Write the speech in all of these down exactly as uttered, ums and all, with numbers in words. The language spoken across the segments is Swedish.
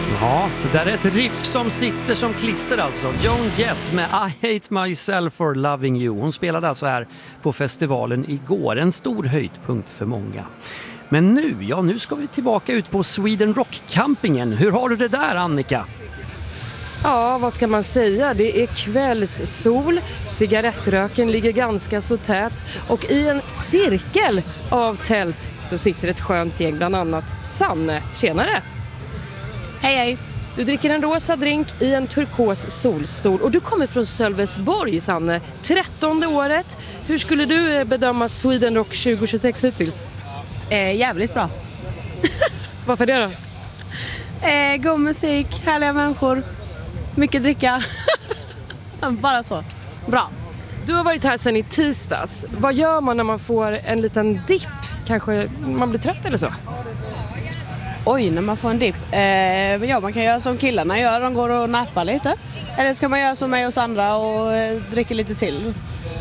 Ja, det där är ett riff som sitter som klister alltså. Joan Jett med I Hate Myself for Loving You. Hon spelade alltså här på festivalen igår. En stor höjdpunkt för många. Men nu, ja nu ska vi tillbaka ut på Sweden Rock-campingen. Hur har du det där, Annika? Ja, vad ska man säga? Det är kvällssol, cigarettröken ligger ganska så tät och i en cirkel av tält så sitter ett skönt gäng, bland annat Sanne. Tjenare! Hej hej! Du dricker en rosa drink i en turkos solstol och du kommer från Sölvesborg, Sanne. trettonde året. Hur skulle du bedöma Sweden Rock tjugo tjugosex hittills? Eh, jävligt bra. Varför det då? Eh, god musik, härliga människor, mycket dricka. Bara så. Bra. Du har varit här sedan i tisdags. Vad gör man när man får en liten dipp? Kanske man blir trött eller så? Oj, när man får en dipp. Eh, ja, man kan göra som killarna gör, de går och nappar lite. Eller ska man göra som mig och Sandra och eh, dricka lite till.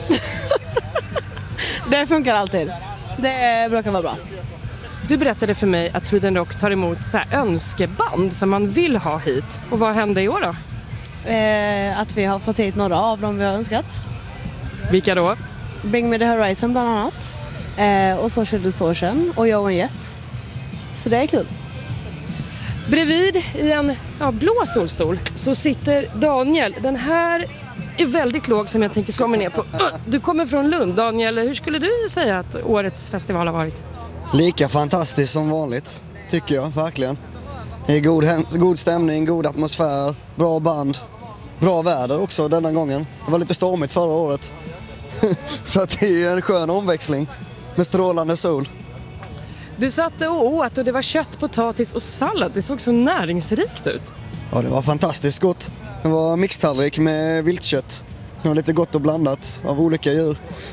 Det funkar alltid. Det brukar vara bra. Du berättade för mig att Sweden Rock tar emot så här önskeband som man vill ha hit. Och vad hände i år då? Eh, att vi har fått hit några av dem vi har önskat. Vilka då? Bring Me The Horizon bland annat. Eh, och Social Distortion och Joan Jett. Så det är kul. Bredvid i en ja, blå solstol så sitter Daniel. Den här är väldigt låg som jag tänker slå mig ner på. Du kommer från Lund, Daniel. Hur skulle du säga att årets festival har varit? Lika fantastiskt som vanligt, tycker jag, verkligen. Det är god, god stämning, god atmosfär, bra band, bra väder också denna gången. Det var lite stormigt förra året. Så att det är en skön omväxling med strålande sol. Du satt och åt och det var kött, potatis och sallad. Det såg så näringsrikt ut. Ja, det var fantastiskt gott. Det var mixtallrik med viltkött. Det var lite gott och blandat av olika djur.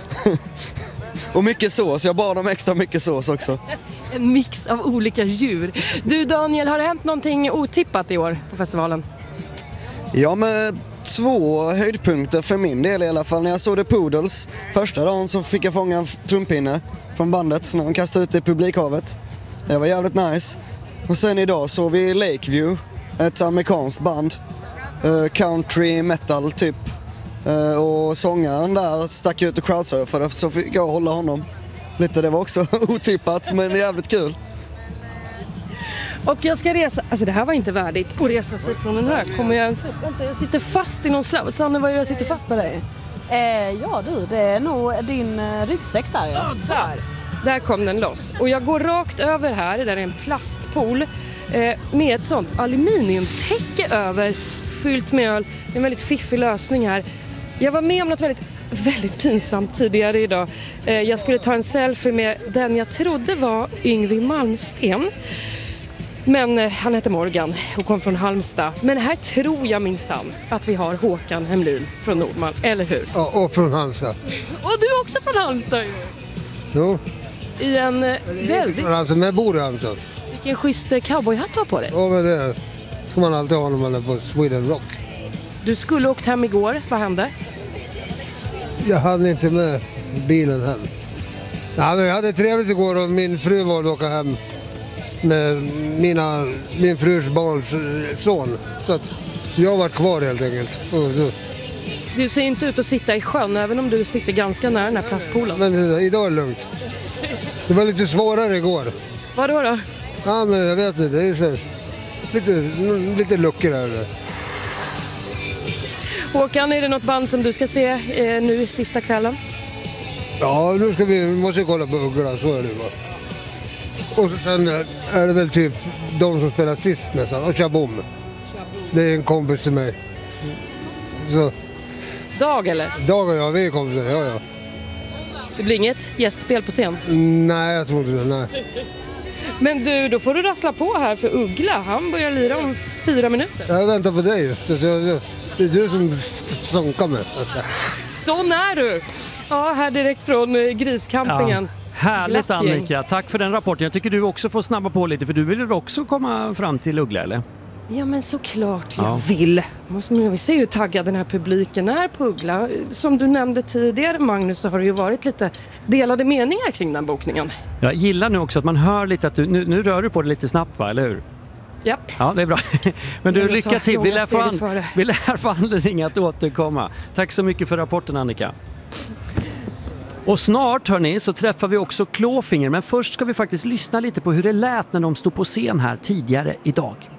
Och mycket sås, jag bad om extra mycket sås också. En mix av olika djur. Du Daniel, har det hänt någonting otippat i år på festivalen? Ja, med två höjdpunkter för min del i alla fall. När jag såg The Poodles första dagen så fick jag fånga en trumpinne från bandet när de kastade ut det i publikhavet. Det var jävligt nice. Och sen idag såg vi Lakeview, ett amerikanskt band. Uh, country metal typ. Uh, och sångaren där stack ut och crowdsurfade, så fick jag hålla honom lite. Det var också otippat men jävligt kul. Och jag ska resa, alltså det här var inte värdigt att resa sig från en hög. Kommer jag, vänta, jag sitter fast i någon slav. Sanne, vad är det jag sitter fast med dig? Eh, ja du, det är nog din eh, ryggsäck där. Ja. Ja, där. Där kom den loss. Och jag går rakt över här, där är en plastpool eh, med ett sånt aluminiumtäcke över, fyllt med öl. Det är en väldigt fiffig lösning här. Jag var med om något väldigt, väldigt pinsamt tidigare idag. Eh, jag skulle ta en selfie med den jag trodde var Yngwie Malmsten. Men eh, han heter Morgan och kom från Halmstad. Men här tror jag minsann att vi har Håkan Hemlin från Nordman, eller hur? Ja, och från Halmstad. Och du är också från Halmstad ju. Jo. I en eh, väldigt... Alltså, men jag bor i Halmstad. Vilken schysst eh, cowboyhatt du har på dig. Ja, men det ska man alltid ha när man är på Sweden Rock. Du skulle åkt hem igår, vad hände? Jag hade inte med bilen hem. Ja, men jag hade trevligt igår och min fru var att åka hem med mina, min frus barns son. Så att jag var kvar helt enkelt. Och så. Du ser inte ut att sitta i sjön, även om du sitter ganska nära den här plastpoolen. Men idag är det lugnt. Det var lite svårare igår. Vadå då? Ja, men jag vet inte. Det är så, lite, lite luckor här. Håkan, är det något band som du ska se eh, nu sista kvällen? Ja, nu ska vi, vi måste kolla på Uggla, så är det va. Och sen är det väl typ de som spelar sist nästan, och Shaboom. Det är en kompis till mig. Så. Dag eller? Dag och jag, vi är kompisar, ja ja. Det blir inget gästspel på scen? Nej, jag tror inte det, nej. Men du, då får du rassla på här för Uggla. Han börjar lira om fyra minuter. Jag väntar på dig. Det är du som sånkar mig. Sån är du! Ja, här direkt från Griscampingen. Ja. Härligt Glatt gäng. Annika, tack för den rapporten. Jag tycker du också får snabba på lite, för du vill också komma fram till Uggla, eller? Ja, men såklart Ja. jag vill. Vi ser hur taggad den här publiken är på Uggla. Som du nämnde tidigare, Magnus, så har det ju varit lite delade meningar kring den bokningen. Jag gillar nu också att man hör lite att du, nu, nu rör du på det lite snabbt, va, eller hur? Japp. Ja, det är bra. Men du, Jag lycka tar till. Vi långa lär, få steget före. vi lär få anledning att återkomma. Tack så mycket för rapporten, Annika. Och snart, hörni, så träffar vi också Clawfinger. Men först ska vi faktiskt lyssna lite på hur det lät när de stod på scen här tidigare idag.